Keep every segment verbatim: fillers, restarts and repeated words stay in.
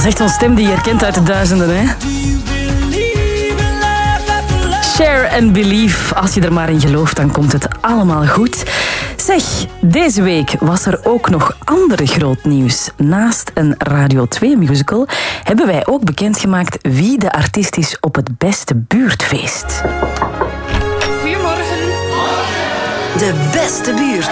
echt zo'n stem die je herkent uit de duizenden, hè? Share and believe. Als je er maar in gelooft, dan komt het allemaal goed. Zeg, deze week was er ook nog ander groot nieuws. Naast een Radio twee musical hebben wij ook bekendgemaakt wie de artiest is op het beste buurtfeest. Goedemorgen. De beste buurt.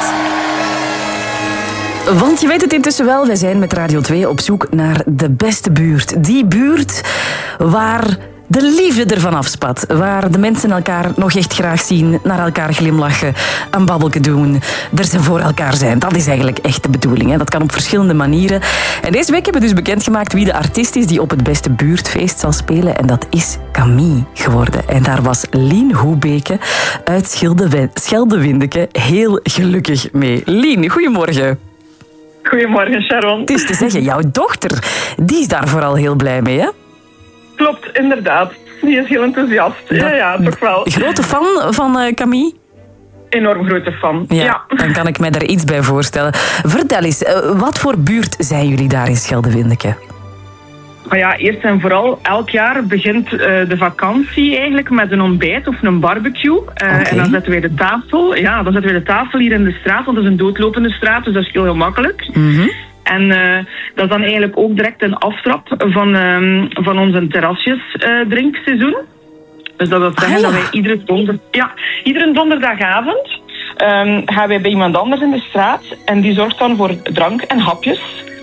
Want je weet het intussen wel, wij zijn met Radio twee op zoek naar de beste buurt. Die buurt waar de liefde ervan afspat. Waar de mensen elkaar nog echt graag zien, naar elkaar glimlachen, een babbelke doen, er zijn voor elkaar zijn. Dat is eigenlijk echt de bedoeling. Hè? Dat kan op verschillende manieren. En deze week hebben we dus bekendgemaakt wie de artiest is die op het beste buurtfeest zal spelen. En dat is Camille geworden. En daar was Lien Hoebeke uit Schildewe- Scheldewindeke heel gelukkig mee. Lien, goedemorgen. Goedemorgen, Sharon. Het is te zeggen, jouw dochter, die is daar vooral heel blij mee, hè? Klopt, inderdaad. Die is heel enthousiast. Ja, ja, toch wel. Grote fan van uh, Camille? Enorm grote fan. Ja, ja, dan kan ik mij daar iets bij voorstellen. Vertel eens, uh, wat voor buurt zijn jullie daar in Scheldewindeke? Maar ja, eerst en vooral, elk jaar begint uh, de vakantie eigenlijk met een ontbijt of een barbecue. Uh, Okay. En dan zetten wij de tafel. Ja, dan zetten wij de tafel hier in de straat, want dat is een doodlopende straat, dus dat is heel gemakkelijk. Mm-hmm. En uh, dat is dan eigenlijk ook direct een aftrap van, um, van onze terrasjes uh, drinkseizoen. Dus dat wil zeggen Ah, ja. dat wij iedere, donder, ja, iedere donderdagavond um, gaan wij bij iemand anders in de straat en die zorgt dan voor drank en hapjes.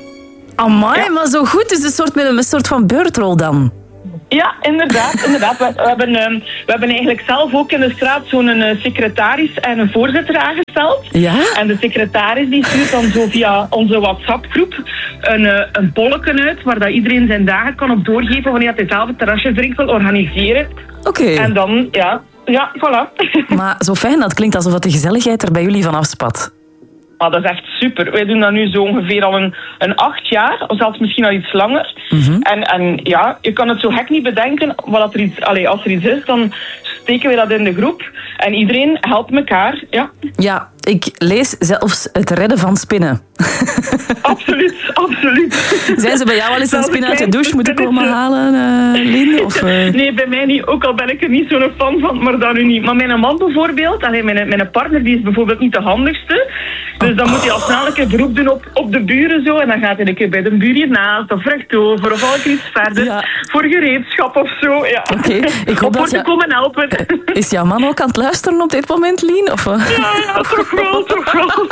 Amai, Ja. maar zo goed. Het is een soort, met een soort van beurtrol dan. Ja, inderdaad. inderdaad. We, we, hebben, um, we hebben eigenlijk zelf ook in de straat zo'n uh, secretaris en een voorzitter aangesteld. Ja? En de secretaris die stuurt dan zo via onze WhatsApp-groep een, uh, een polleken uit waar dat iedereen zijn dagen kan op doorgeven wanneer hij zelf het terrasjesdrink wil organiseren. Oké. En dan, ja, ja, voilà. Maar zo fijn, dat klinkt alsof dat de gezelligheid er bij jullie van afspat. Maar dat is echt super. Wij doen dat nu zo ongeveer al een, een acht jaar, of zelfs misschien al iets langer. Mm-hmm. En, en ja, je kan het zo gek niet bedenken, maar dat er iets, allee, als er iets is, dan steken we dat in de groep. En iedereen helpt elkaar, ja. Ja, ik lees zelfs het redden van spinnen. Absoluut, absoluut. Zijn ze bij jou al eens een Zelfs spin een uit de klein douche moeten komen spinnetje. halen, uh, Lien? Of, uh... Nee, bij mij niet. Ook al ben ik er niet zo'n fan van, maar dan nu niet. Maar mijn man bijvoorbeeld, allee, mijn, mijn partner, die is bijvoorbeeld niet de handigste. Dus dan moet hij al snel een keer beroep doen op, op de buren zo. En dan gaat hij een keer bij de buur hiernaast of rechtover of al iets verder. Ja. Voor gereedschap of zo. Ja. Oké, ik hoop Of dat voor te je- komen helpen. Is jouw man ook aan het luisteren op dit moment, Lien? Of, uh? Ja, ja, toch wel, toch wel.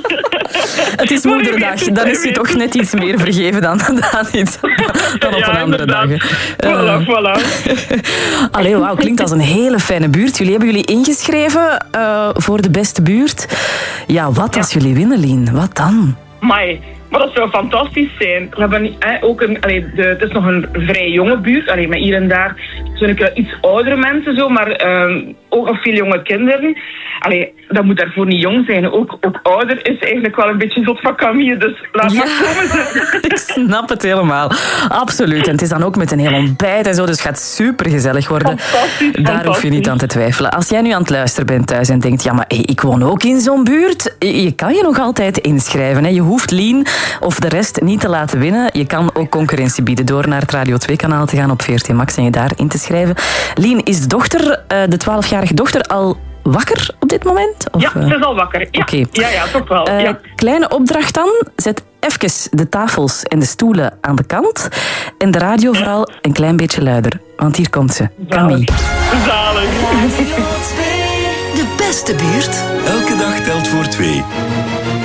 Het is Maar moederdag, hij weet het, dan hij is hij weet toch het. net iets meer vergeven dan, dan, iets, dan op Ja, een andere inderdaad. dag. Voilà, voilà. Allee, wauw, klinkt als een hele fijne buurt. Jullie hebben jullie ingeschreven uh, voor de beste buurt. Ja, wat als jullie winnen, Lien? Wat dan? Amai, maar dat zou fantastisch zijn. We hebben eh, ook een, allee, de, het is nog een vrij jonge buurt. Allee, met hier en daar zo'n keer iets oudere mensen, zo, maar uh, ook nog veel jonge kinderen. Allee, dat moet daarvoor niet jong zijn. Ook, ook ouder is eigenlijk wel een beetje zot van Camille. Dus laat Ja. maar komen. Ze. Ik snap het helemaal. Absoluut. En het is dan ook met een heel ontbijt en zo, dus het gaat super gezellig worden. Fantastisch, Daar hoef je fantastisch. niet aan te twijfelen. Als jij nu aan het luisteren bent thuis en denkt, ja, maar hey, ik woon ook in zo'n buurt, je kan je nog altijd inschrijven. Hè. Je hoeft Lien of de rest niet te laten winnen. Je kan ook concurrentie bieden door naar het Radio twee kanaal te gaan op V R T Max en je daar in te schrijven. Lien, is de dochter, de twaalfjarige dochter, al wakker op dit moment? Of, Ja, uh... ze is al wakker. Ja, Oké. ja, ja, toch wel. Uh, ja. Kleine opdracht dan. Zet even de tafels en de stoelen aan de kant. En de radio vooral een klein beetje luider. Want hier komt ze. Camille. Zalig. De beste buurt. Elke dag telt voor twee.